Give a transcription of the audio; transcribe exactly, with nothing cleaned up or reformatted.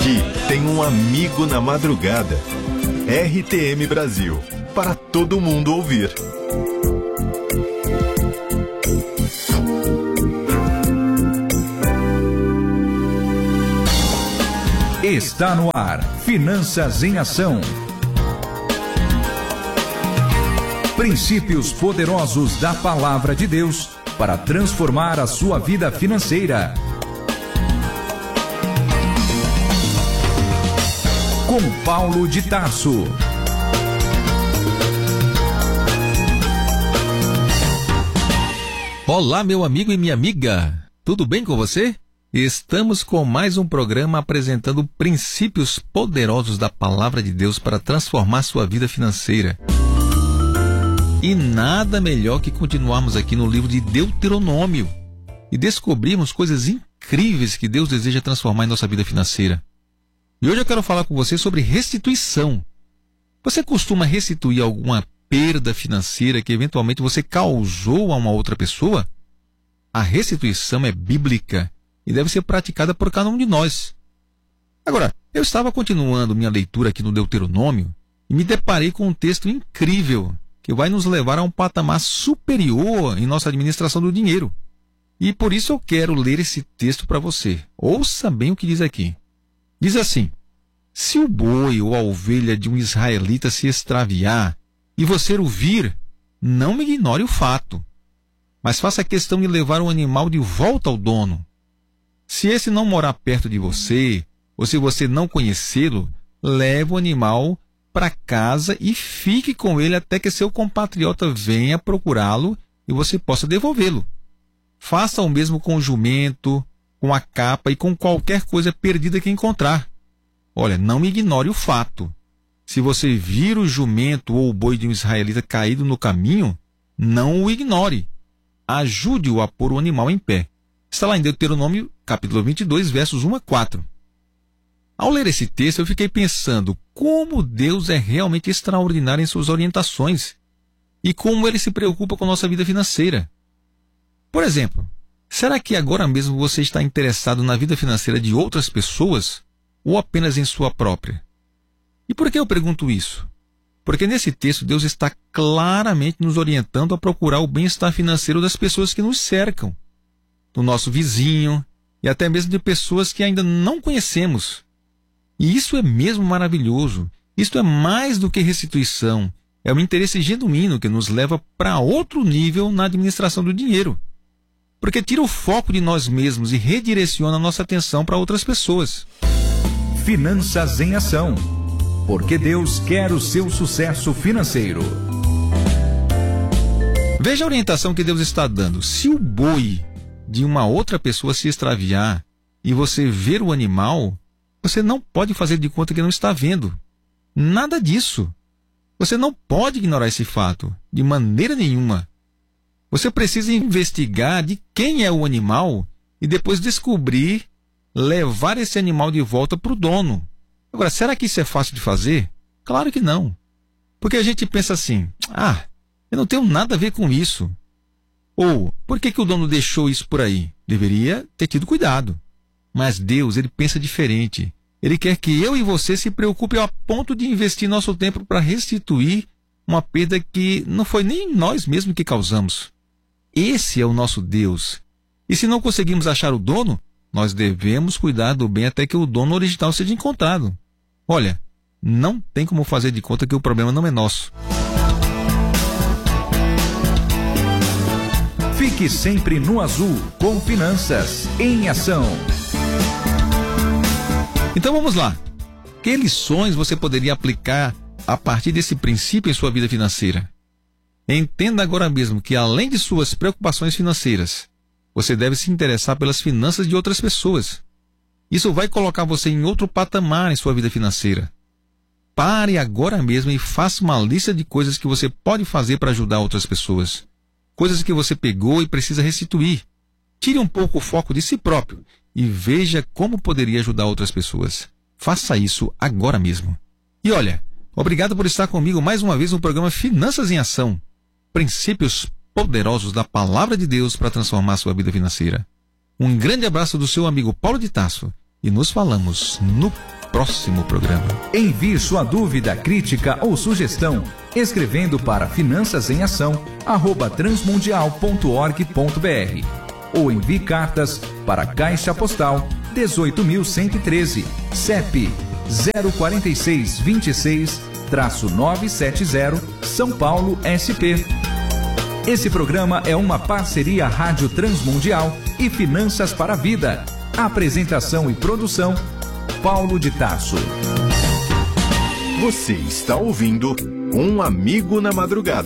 Aqui tem um amigo na madrugada. R T M Brasil, para todo mundo ouvir. Está no ar, Finanças em Ação. Princípios poderosos da Palavra de Deus para transformar a sua vida financeira. Com Paulo de Tarso. Olá, meu amigo e minha amiga. Tudo bem com você? Estamos com mais um programa apresentando princípios poderosos da Palavra de Deus para transformar sua vida financeira. E nada melhor que continuarmos aqui no livro de Deuteronômio e descobrirmos coisas incríveis que Deus deseja transformar em nossa vida financeira. E hoje eu quero falar com você sobre restituição. Você costuma restituir alguma perda financeira que eventualmente você causou a uma outra pessoa? A restituição é bíblica e deve ser praticada por cada um de nós. Agora, eu estava continuando minha leitura aqui no Deuteronômio e me deparei com um texto incrível que vai nos levar a um patamar superior em nossa administração do dinheiro. E por isso eu quero ler esse texto para você. Ouça bem o que diz aqui. Diz assim: se o boi ou a ovelha de um israelita se extraviar e você o vir, não me ignore o fato, mas faça questão de levar o animal de volta ao dono. Se esse não morar perto de você, ou se você não conhecê-lo, leve o animal para casa e fique com ele até que seu compatriota venha procurá-lo e você possa devolvê-lo. Faça o mesmo com o jumento, com a capa e com qualquer coisa perdida que encontrar. Olha, não ignore o fato. Se você vir o jumento ou o boi de um israelita caído no caminho, não o ignore. Ajude-o a pôr o animal em pé. Está lá em Deuteronômio, capítulo vinte e dois, versos um a quatro. Ao ler esse texto, eu fiquei pensando como Deus é realmente extraordinário em suas orientações e como Ele se preocupa com a nossa vida financeira. Por exemplo, será que agora mesmo você está interessado na vida financeira de outras pessoas ou apenas em sua própria? E por que eu pergunto isso? Porque nesse texto Deus está claramente nos orientando a procurar o bem-estar financeiro das pessoas que nos cercam, do nosso vizinho e até mesmo de pessoas que ainda não conhecemos. E isso é mesmo maravilhoso. Isto é mais do que restituição. É um interesse genuíno que nos leva para outro nível na administração do dinheiro. Porque tira o foco de nós mesmos e redireciona a nossa atenção para outras pessoas. Finanças em Ação. Porque Deus quer o seu sucesso financeiro. Veja a orientação que Deus está dando. Se o boi de uma outra pessoa se extraviar e você ver o animal, você não pode fazer de conta que não está vendo. Nada disso. Você não pode ignorar esse fato, de maneira nenhuma. Você precisa investigar de quem é o animal e depois descobrir, levar esse animal de volta para o dono. Agora, será que isso é fácil de fazer? Claro que não. Porque a gente pensa assim: ah, eu não tenho nada a ver com isso. Ou, por que que o dono deixou isso por aí? Deveria ter tido cuidado. Mas Deus, Ele pensa diferente. Ele quer que eu e você se preocupem a ponto de investir nosso tempo para restituir uma perda que não foi nem nós mesmos que causamos. Esse é o nosso Deus. E se não conseguimos achar o dono, nós devemos cuidar do bem até que o dono original seja encontrado. Olha, não tem como fazer de conta que o problema não é nosso. Fique sempre no azul com Finanças em Ação. Então vamos lá. Que lições você poderia aplicar a partir desse princípio em sua vida financeira? Entenda agora mesmo que, além de suas preocupações financeiras, você deve se interessar pelas finanças de outras pessoas. Isso vai colocar você em outro patamar em sua vida financeira. Pare agora mesmo e faça uma lista de coisas que você pode fazer para ajudar outras pessoas. Coisas que você pegou e precisa restituir. Tire um pouco o foco de si próprio e veja como poderia ajudar outras pessoas. Faça isso agora mesmo. E olha, obrigado por estar comigo mais uma vez no programa Finanças em Ação. Princípios poderosos da Palavra de Deus para transformar sua vida financeira. Um grande abraço do seu amigo Paulo de Tarso e nos falamos no próximo programa. Envie sua dúvida, crítica ou sugestão escrevendo para finanças em ação arroba transmundial ponto org ponto br ou envie cartas para Caixa Postal dezoito mil cento e treze, C E P zero quatro seis dois seis nove sete zero, São Paulo, S P. Esse programa é uma parceria Rádio Transmundial e Finanças para a Vida. Apresentação e produção, Paulo de Tarso. Você está ouvindo Um Amigo na Madrugada.